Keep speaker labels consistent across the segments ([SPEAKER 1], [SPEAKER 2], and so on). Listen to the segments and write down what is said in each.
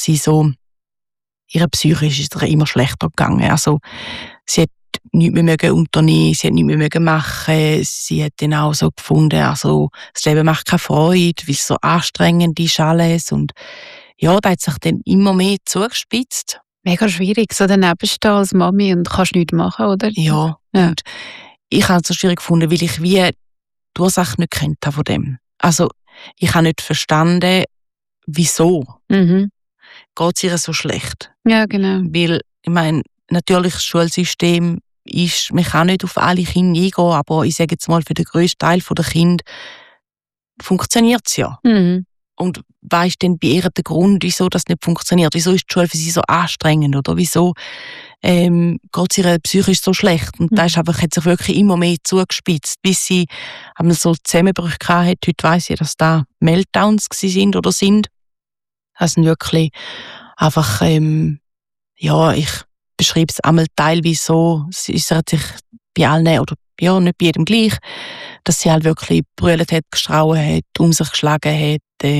[SPEAKER 1] sie so, ihre psychisch ist ihr immer schlechter gegangen. Also, sie hat nichts mehr unternehmen, sie hat nichts mehr machen. Sie hat dann auch so gefunden, also, das Leben macht keine Freude, weil es so anstrengend ist alles. Und ja, da hat sich dann immer mehr zugespitzt.
[SPEAKER 2] Mega schwierig, so daneben stehen als Mami und kannst nichts machen, oder?
[SPEAKER 1] Ja, und ich habe es so schwierig gefunden, weil ich wie die Ursache nicht kennt habe von dem. Also, ich habe nicht verstanden, wieso geht es ihr so schlecht.
[SPEAKER 2] Ja, genau.
[SPEAKER 1] Weil, ich meine, natürlich das Schulsystem ist, man kann nicht auf alle Kinder eingehen, aber ich sage jetzt mal, für den grössten Teil der Kinder funktioniert es ja. Und was ist denn bei ihr der Grund, wieso das nicht funktioniert? Wieso ist die Schule für sie so anstrengend? Oder wieso geht es ihr psychisch so schlecht? Und da ist einfach, hat sich wirklich immer mehr zugespitzt, bis sie einmal so Zusammenbrüche hatte. Heute weiss ich, dass da Meltdowns sind oder sind. Das sind wirklich einfach, ja, ich beschreibe es einmal teilweise so, es hat sich bei allen, oder ja, nicht bei jedem gleich, dass sie halt wirklich brüllt hat, gestrauen hat, um sich geschlagen hat,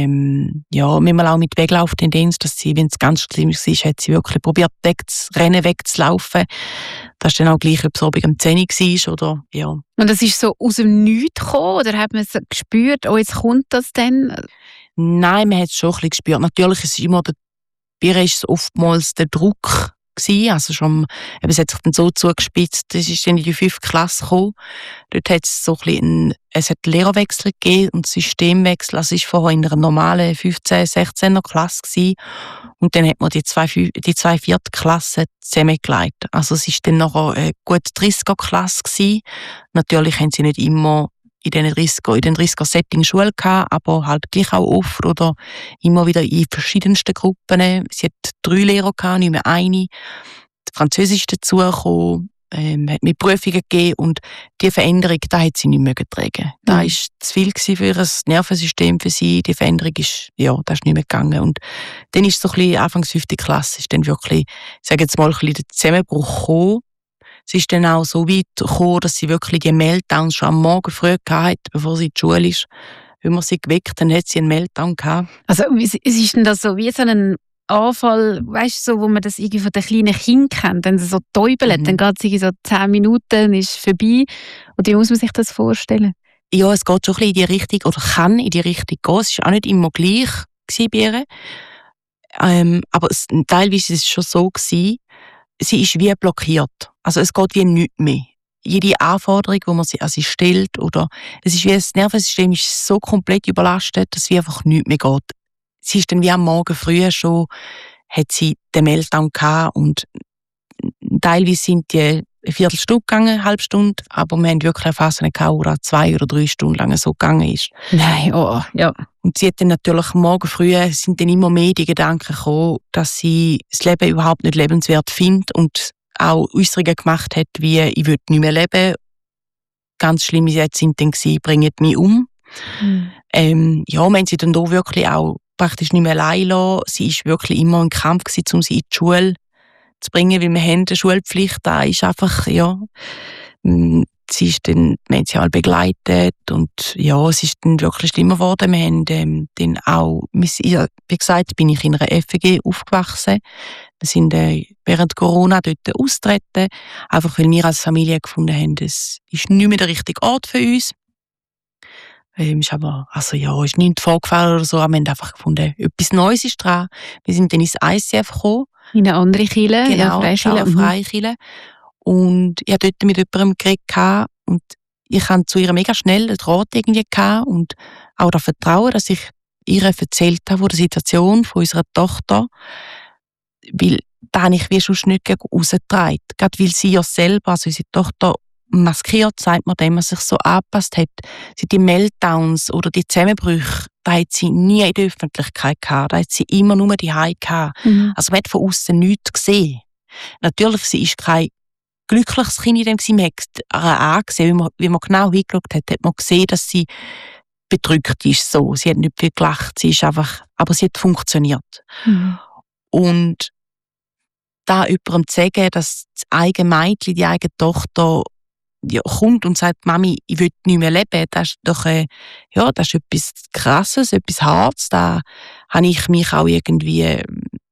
[SPEAKER 1] ja, manchmal auch mit Weglauftendenz, dass sie, wenn es ganz schlimm war, hat sie wirklich probiert, wegzulaufen. Das ist dann auch gleich, ob es oben am 10 war, oder, ja.
[SPEAKER 2] Und das ist so aus dem Nichts gekommen, oder hat man es gespürt, oh, jetzt kommt das denn?
[SPEAKER 1] Nein, man hat es schon ein bisschen gespürt. Natürlich ist es immer, bei ihr ist es oftmals der Druck gewesen, also schon, eben, es hat sich dann so zugespitzt, das ist dann in die 5. Klasse gekommen. Dort hat es so ein bisschen es hat Lehrerwechsel gegeben und Systemwechsel, also es war vorher in einer normalen 15-, 16er Klasse gewesen. Und dann hat man die zwei 4. Klassen zusammengelegt. Also es war dann nachher eine gute 30er Klasse gewesen. Natürlich haben sie nicht immer in den 30er Setting Schule gehabt, aber halt gleich auch oft oder immer wieder in verschiedensten Gruppen. Sie hat 3 Lehrer gehabt, nicht mehr eine. Französisch ist dazugekommen, hat mir Prüfungen gegeben und die Veränderung, da hat sie nicht mehr getragen. Da war zu viel für ihr Nervensystem für sie. Die Veränderung ist, ja, das ist nicht mehr gegangen. Und dann ist so ein bisschen, Anfangs 5. Klasse, ist dann wirklich, ich sage jetzt mal, ein bisschen der Zusammenbruch gekommen. Es ist dann auch so weit gekommen, dass sie wirklich die Meltdowns schon am Morgen früh hatte, bevor sie in die Schule ist. Wenn man sie geweckt, dann hat sie einen Meltdown gehabt.
[SPEAKER 2] Also, es ist denn das so wie so ein Anfall, weißt du, so, wo man das irgendwie von den kleinen Kindern kennt, wenn sie so täubeln, dann geht es irgendwie so 10 Minuten, ist vorbei. Und wie muss man sich das vorstellen?
[SPEAKER 1] Ja, es geht schon ein bisschen in die Richtung, oder kann in die Richtung gehen. Es war auch nicht immer gleich bei ihr. Aber teilweise war es schon so gewesen, sie ist wie blockiert. Also es geht wie nichts mehr. Jede Anforderung, die man sie an sie stellt, oder es ist wie das Nervensystem ist so komplett überlastet, dass wie einfach nichts mehr geht. Sie ist dann wie am Morgen früh schon, hat sie den Meltdown gehabt und teilweise sind die eine Viertelstunde gegangen, eine halbe Stunde, aber wir haben wirklich eine Phase gehabt, wo 2 oder 3 Stunden lang so gegangen ist.
[SPEAKER 2] Nein, oh, ja.
[SPEAKER 1] Und sie hat dann natürlich am Morgen früh, sind dann immer mehr die Gedanken gekommen, dass sie das Leben überhaupt nicht lebenswert findet und auch Äußerungen gemacht hat, wie «Ich will nicht mehr leben». Ganz schlimme Sätze sind dann gewesen, «Bringt mich um». Ja, wir haben sie dann da wirklich auch praktisch nicht mehr allein lassen. Sie war wirklich immer ein Kampf gewesen, um sie in die Schule zu bringen, weil wir haben eine Schulpflicht. Da ist einfach, ja, sie ist dann, wir haben sie alle begleitet und ja, es ist dann wirklich schlimmer geworden. Wir haben dann auch, wie gesagt, bin ich in einer FG aufgewachsen. Wir sind während Corona dort austreten, einfach weil wir als Familie gefunden haben, es ist nicht mehr der richtige Ort für uns. Ist aber, also ja, ist nichts vorgefallen oder so, aber wir haben einfach gefunden, etwas Neues ist dran. Wir sind dann ins ICF gekommen.
[SPEAKER 2] In eine andere Kirche?
[SPEAKER 1] Genau, eine Freikirche. Und ich hatte dort mit jemandem geredet und ich hatte zu ihr mega schnell einen Draht irgendwie gehabt und auch das Vertrauen, dass ich ihr erzählt habe von der Situation von unserer Tochter, weil da habe ich wie schon nicht gegen rausgetragen. Gerade weil sie ja selber, also unsere Tochter, maskiert, sagt man dem, man sich so angepasst hat. Sie die Meltdowns oder die Zusammenbrüche, da hat sie nie in der Öffentlichkeit gehabt. Da hat sie immer nur daheim gehabt. Also man hat von außen nichts gesehen. Natürlich, sie ist kein glückliches Kind in dem gewesen. Man hat ihr angesehen, wie man genau hingeschaut hat, hat man gesehen, dass sie bedrückt ist. So. Sie hat nicht viel gelacht, sie ist einfach, aber sie hat funktioniert. Und da jemandem zu sagen, dass das eigene Mädchen, die eigene Tochter ja, kommt und sagt, Mami, ich will nicht mehr leben, das ist doch ja, das ist etwas Krasses, etwas Hartes. Da habe ich mich auch irgendwie